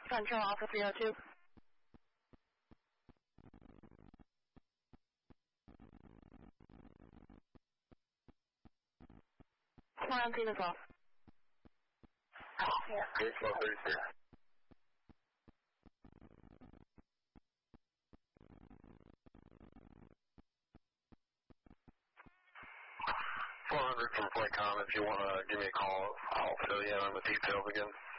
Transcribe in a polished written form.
Central Alpha 302. We're on scene as well. Good, 1233. From Flight Com, if you want to give me a call, I'll fill you in on the details again.